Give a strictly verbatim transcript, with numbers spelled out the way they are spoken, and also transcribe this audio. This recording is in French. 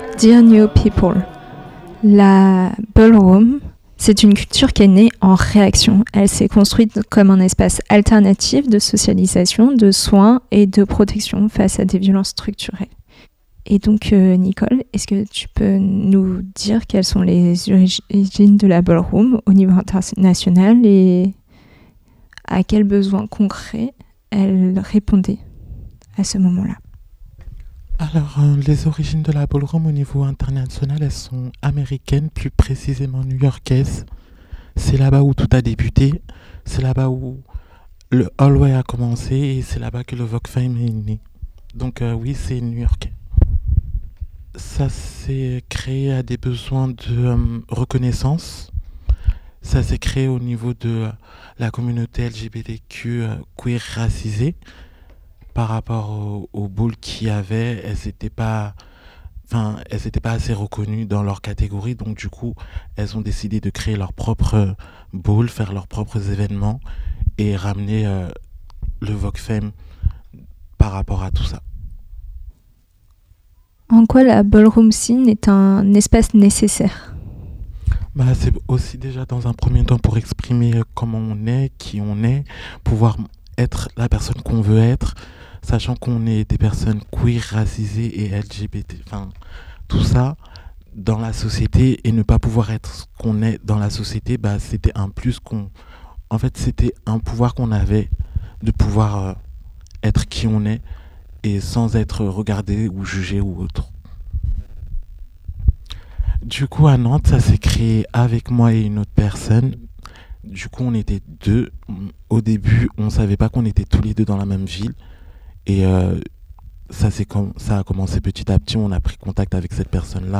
Dear New People, la ballroom, c'est une culture qui est née en réaction. Elle s'est construite comme un espace alternatif de socialisation, de soins et de protection face à des violences structurelles. Et donc, euh, Nicole, est-ce que tu peux nous dire quelles sont les origines de la ballroom au niveau international et à quels besoins concrets elle répondait à ce moment-là? Alors, euh, les origines de la ballroom au niveau international, elles sont américaines, plus précisément new-yorkaises. C'est là-bas où tout a débuté, c'est là-bas où le hallway a commencé et c'est là-bas que le Vogue Fame est né. Donc euh, oui, c'est new-yorkais. Ça s'est créé à des besoins de euh, reconnaissance. Ça s'est créé au niveau de euh, la communauté L G B T Q euh, queer racisée. Par rapport aux, aux boules qu'il y avait, elles n'étaient pas, enfin, elles n'étaient pas assez reconnues dans leur catégorie. Donc du coup, elles ont décidé de créer leurs propres boules, faire leurs propres événements et ramener euh, le Vogue Fame par rapport à tout ça. En quoi la ballroom scene est un espace nécessaire? Bah, c'est aussi déjà dans un premier temps pour exprimer comment on est, qui on est, pouvoir être la personne qu'on veut être, sachant qu'on est des personnes queer, racisées et L G B T, enfin tout ça dans la société et ne pas pouvoir être ce qu'on est dans la société, bah, c'était un plus qu'on... En fait, c'était un pouvoir qu'on avait de pouvoir euh, être qui on est et sans être regardé ou jugé ou autre. Du coup, à Nantes, ça s'est créé avec moi et une autre personne. Du coup, on était deux. Au début, on ne savait pas qu'on était tous les deux dans la même ville. Et euh, ça, c'est com- ça a commencé petit à petit. On a pris contact avec cette personne-là.